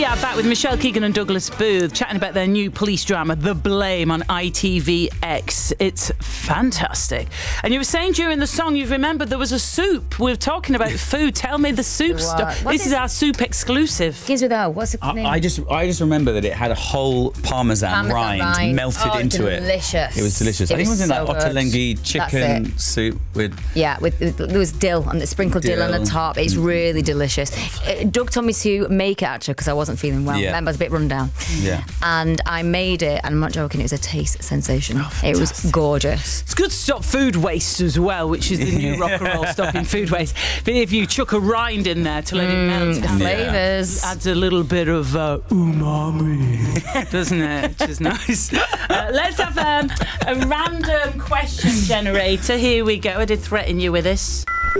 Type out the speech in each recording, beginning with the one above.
We are back with Michelle Keegan and Douglas Booth chatting about their new police drama, The Blame, on ITVX. It's fantastic. And you were saying during the song, you've remembered there was a soup. We were talking about food. Tell me the soup stuff. This is our soup exclusive. Gives me that. What's the name? I just remember that it had a whole parmesan rind melted into delicious. it. It was delicious. I think it was in so that ottolenghi chicken soup with... Yeah, there was dill and the sprinkled dill on the top. It's really delicious. Doug told me to make it actually because I wasn't feeling well. Yeah. Remember, I was a bit run down. Yeah. And I made it, and I'm not joking, it was a taste sensation. It was gorgeous. It's good to stop food waste as well, which is the new rock and roll, stopping food waste. But if you chuck a rind in there to let it melt, The flavours. adds a little bit of umami, doesn't it? Which is nice. Let's have a random question generator. Here we go. I did threaten you with this.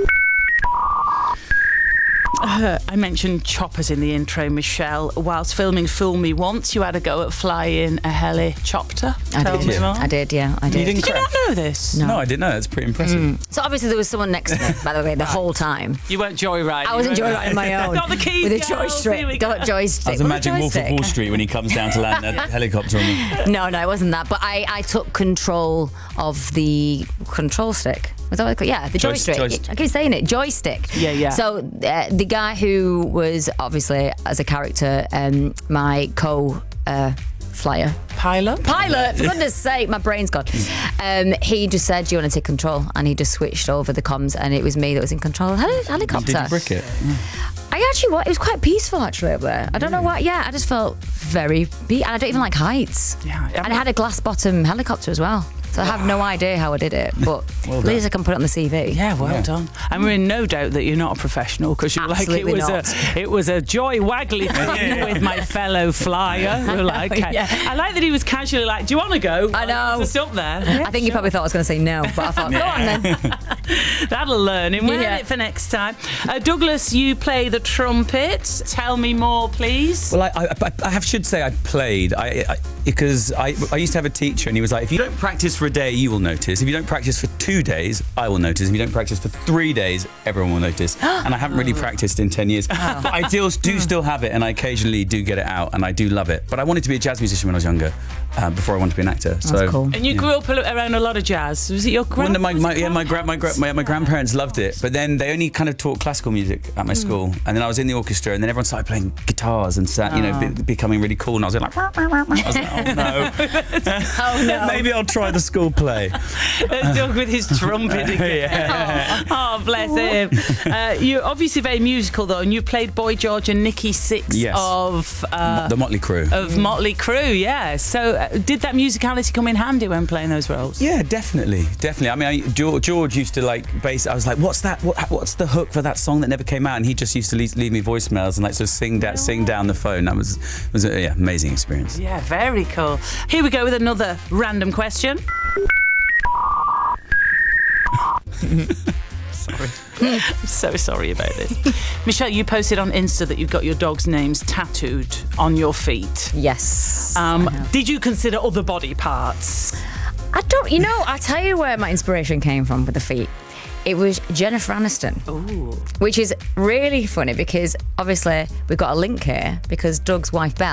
I mentioned choppers in the intro, Michelle. Whilst filming Fool Me Once, you had a go at flying a helicopter. I did, yeah. I did. Did you not know this? No, I didn't know. That's pretty impressive. So obviously there was someone next to me, by the way, the whole time. You weren't joyriding. I wasn't joyriding my own. Got the keys, with a girls. joystick. Got joystick. I was imagining Wolf of Wall Street when he comes down to land a helicopter on me. No, it wasn't that. But I took control of the control stick. Was that what it's called? Yeah, the joystick. I keep saying it, joystick. Yeah. So the guy who was obviously as a character, my flyer. Pilot, for goodness sake, my brain's gone. He just said, "Do you want to take control?" And he just switched over the comms, and it was me that was in control of the helicopter. Did you brick it? It was quite peaceful actually up there. I don't know why. Yeah, I just felt very and I don't even like heights. Yeah, and I had a glass bottom helicopter as well. So I have no idea how I did it, but at least I can put it on the CV. Yeah, well done. And we're in no doubt that you're not a professional because you're Absolutely it was a joy waggly thing with my fellow flyer. We're like, okay. Yeah. I like that he was casually like, "Do you want to go?" I know. Just up there. I think he probably thought I was going to say no, but I thought, go on then. That'll learn him. We'll it for next time. Douglas, you play the trumpet. Tell me more, please. Well, I should say I played because I used to have a teacher and he was like, if you don't practice for a day, you will notice. If you don't practice for 2 days, I will notice. If you don't practice for 3 days, everyone will notice. And I haven't really practiced in 10 years. But I do still have it, and I occasionally do get it out, and I do love it. But I wanted to be a jazz musician when I was younger, before I wanted to be an actor. That's cool. And you grew up around a lot of jazz. Was it your grandparents? My grandparents loved it, but then they only kind of taught classical music at my school, and then I was in the orchestra, and then everyone started playing guitars and becoming really cool, and I was like, oh no, maybe I'll try the school play. Doug with his trumpet again. Oh, bless him. You're obviously very musical though, and you played Boy George and Nikki Sixx of the Motley Crue. Motley Crue, yeah. So did that musicality come in handy when playing those roles? Yeah, definitely. I mean, George used to like bass. I was like, what's that? What's the hook for that song that never came out? And he just used to leave me voicemails and like sort of sing down the phone. That was amazing experience. Yeah, very cool. Here we go with another random question. Sorry. I'm so sorry about this. Michelle, you posted on Insta that you've got your dog's names tattooed on your feet. Yes. Did you consider other body parts? I'll tell you where my inspiration came from with the feet. It was Jennifer Aniston. Ooh. Which is really funny because obviously we've got a link here because Doug's wife Belle